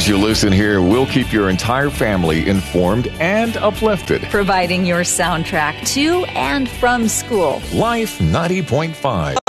As you listen here, we'll keep your entire family informed and uplifted. Providing your soundtrack to and from school. Life 90.5.